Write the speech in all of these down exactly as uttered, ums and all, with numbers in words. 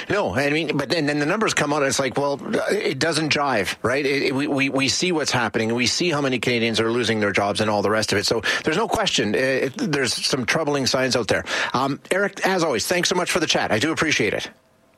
No, I mean, but then, then the numbers come out, and it's like, well, it doesn't jive, right? It, it, we, we we see what's happening, and we see how many Canadians are losing their jobs and all the rest of it. So there's no question. It, there's some troubling signs out there. Um, Eric, as always, thanks so much for the chat. I do appreciate it.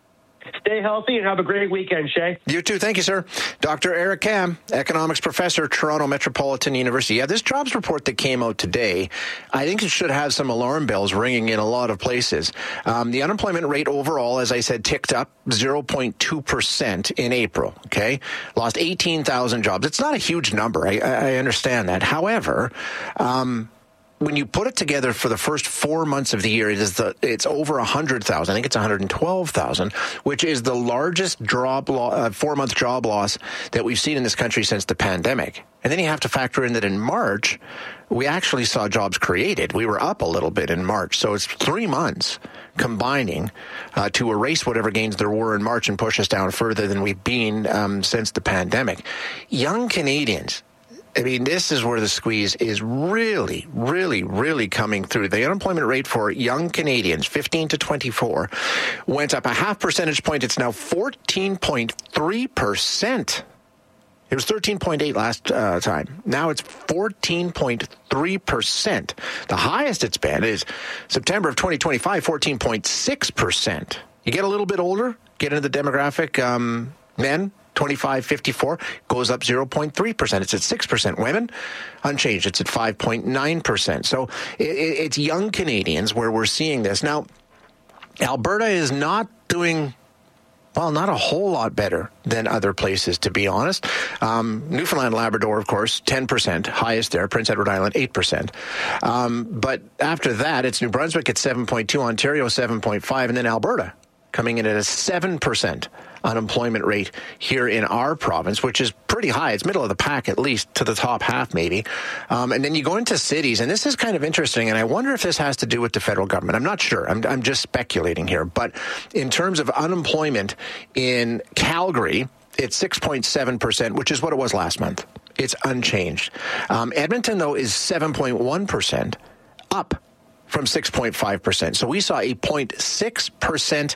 Stay healthy and have a great weekend, Shay. You too. Thank you, sir. Doctor Eric Kam, economics professor, Toronto Metropolitan University. Yeah, this jobs report that came out today, I think it should have some alarm bells ringing in a lot of places. Um, the unemployment rate overall, as I said, ticked up zero point two percent in April, okay? Lost eighteen thousand jobs. It's not a huge number. I, I understand that. However, um, when you put it together for the first four months of the year, it is the it's over one hundred thousand. I think it's one hundred twelve thousand, which is the largest job lo- uh, four-month job loss that we've seen in this country since the pandemic. And then you have to factor in that in March, we actually saw jobs created. We were up a little bit in March. So it's three months combining uh, to erase whatever gains there were in March and push us down further than we've been um, since the pandemic. Young Canadians, I mean, this is where the squeeze is really, really, really coming through. The unemployment rate for young Canadians, fifteen to twenty-four, went up a half percentage point. It's now fourteen point three percent. It was thirteen point eight last uh, time. Now it's fourteen point three percent. The highest it's been is September of twenty twenty-five, fourteen point six percent. You get a little bit older, get into the demographic, um, men, twenty-five fifty-four, goes up zero point three percent. It's at six percent. Women, unchanged. It's at five point nine percent. So it, it's young Canadians where we're seeing this. Now, Alberta is not doing, well, not a whole lot better than other places, to be honest. Um, Newfoundland, Labrador, of course, ten percent, highest there. Prince Edward Island, eight percent. Um, but after that, it's New Brunswick at seven point two, Ontario seven point five, and then Alberta coming in at a seven percent unemployment rate here in our province, which is pretty high. It's middle of the pack, at least to the top half, maybe. Um, and then you go into cities, and this is kind of interesting, and I wonder if this has to do with the federal government. I'm not sure. I'm, I'm just speculating here. But in terms of unemployment in Calgary, it's six point seven percent, which is what it was last month. It's unchanged. Um, Edmonton, though, is seven point one percent, up from six point five percent. So we saw a zero point six percent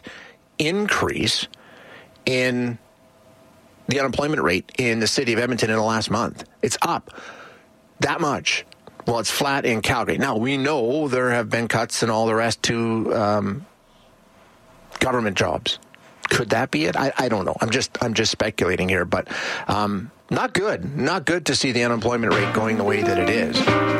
increase in the unemployment rate in the city of Edmonton in the last month. It's up that much. Well, it's flat in Calgary. Now, we know there have been cuts and all the rest to um, government jobs. Could that be it? I, I don't know. I'm just I'm just speculating here, but um, not good. Not good to see the unemployment rate going the way that it is.